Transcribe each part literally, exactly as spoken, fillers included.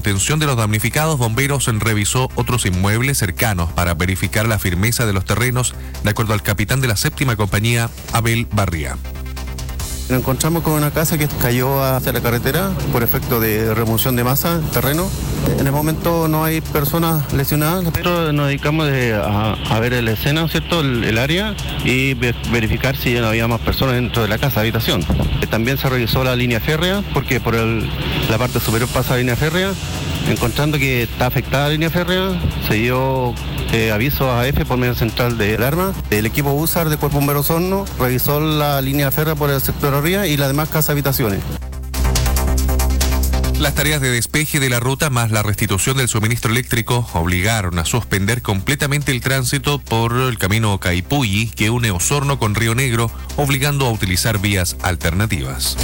contención de los damnificados, Bomberos revisó otros inmuebles cercanos para verificar la firmeza de los terrenos, de acuerdo al capitán de la séptima compañía, Abel Barría. Nos encontramos con una casa que cayó hacia la carretera por efecto de remoción de masa, terreno. En el momento no hay personas lesionadas. Nosotros nos dedicamos de, a, a ver la escena, ¿cierto? El, el área y ve, verificar si ya no había más personas dentro de la casa, habitación. También se revisó la línea férrea, porque por el, la parte superior pasa la línea férrea. Encontrando que está afectada la línea férrea, se dio eh, aviso a F por medio central de alarma. El equipo U S A R de Cuerpo Bomberos Osorno revisó la línea férrea por el sector arriba y las demás casas habitaciones. Las tareas de despeje de la ruta más la restitución del suministro eléctrico obligaron a suspender completamente el tránsito por el camino Caipulli que une Osorno con Río Negro, obligando a utilizar vías alternativas.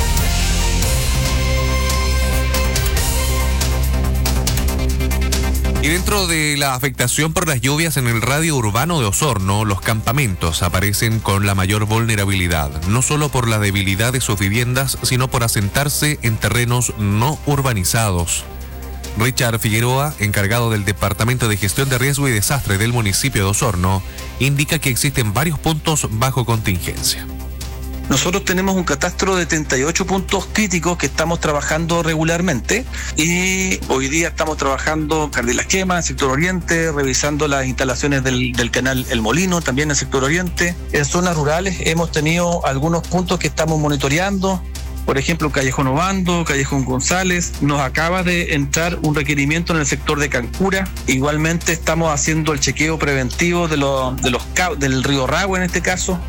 Y dentro de la afectación por las lluvias en el radio urbano de Osorno, los campamentos aparecen con la mayor vulnerabilidad, no solo por la debilidad de sus viviendas, sino por asentarse en terrenos no urbanizados. Richard Figueroa, encargado del Departamento de Gestión de Riesgo y Desastre del municipio de Osorno, indica que existen varios puntos bajo contingencia. Nosotros tenemos un catastro de treinta y ocho puntos críticos que estamos trabajando regularmente y hoy día estamos trabajando en Jardín Las Quemas, en el sector oriente, revisando las instalaciones del, del canal El Molino, también en el sector oriente. En zonas rurales hemos tenido algunos puntos que estamos monitoreando. Por ejemplo, Callejón Obando, Callejón González. Nos acaba de entrar un requerimiento en el sector de Cancura. Igualmente estamos haciendo el chequeo preventivo de los, de los, del río Rahue en este caso.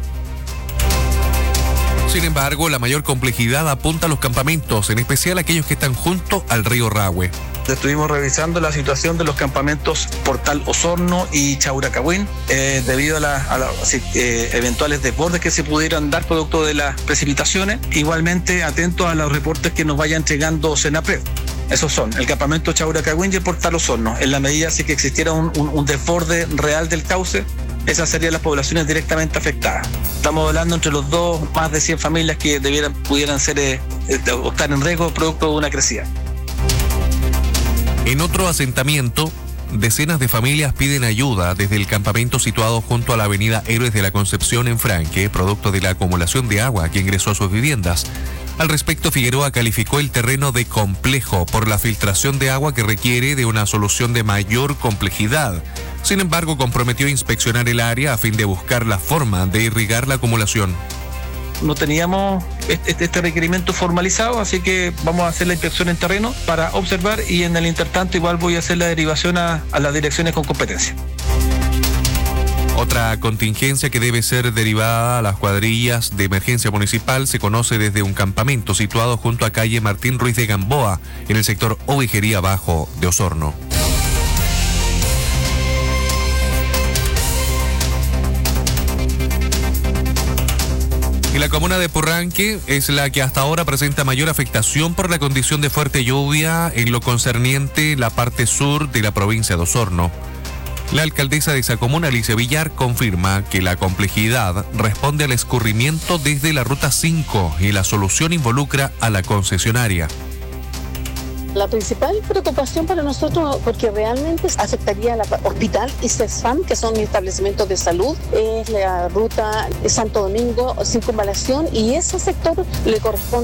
Sin embargo, la mayor complejidad apunta a los campamentos, en especial aquellos que están junto al río Rahue. Estuvimos revisando la situación de los campamentos Portal Osorno y Chauracahuín eh, debido a las la, eh, eventuales desbordes que se pudieran dar producto de las precipitaciones. Igualmente atentos a los reportes que nos vaya entregando Senapred. Esos son el campamento Chauracahuín y el Portal Osorno. En la medida si que existiera un, un, un desborde real del cauce, esas serían las poblaciones directamente afectadas. Estamos hablando entre los dos, más de cien familias que debieran, pudieran ser eh, o estar en riesgo producto de una crecida. En otro asentamiento, decenas de familias piden ayuda desde el campamento situado junto a la avenida Héroes de la Concepción en Franque, producto de la acumulación de agua que ingresó a sus viviendas. Al respecto, Figueroa calificó el terreno de complejo por la filtración de agua que requiere de una solución de mayor complejidad. Sin embargo, comprometió inspeccionar el área a fin de buscar la forma de irrigar la acumulación. No teníamos este, este requerimiento formalizado, así que vamos a hacer la inspección en terreno para observar y en el intertanto igual voy a hacer la derivación a, a las direcciones con competencia. Otra contingencia que debe ser derivada a las cuadrillas de emergencia municipal se conoce desde un campamento situado junto a calle Martín Ruiz de Gamboa, en el sector Ovejería Bajo de Osorno. Y la comuna de Purranque es la que hasta ahora presenta mayor afectación por la condición de fuerte lluvia en lo concerniente la parte sur de la provincia de Osorno. La alcaldesa de esa comuna, Alicia Villar, confirma que la complejidad responde al escurrimiento desde la ruta cinco y la solución involucra a la concesionaria. La principal preocupación para nosotros, porque realmente afectaría al hospital y CESFAM, que son establecimientos de salud, es la ruta Santo Domingo, Circunvalación, y ese sector le corresponde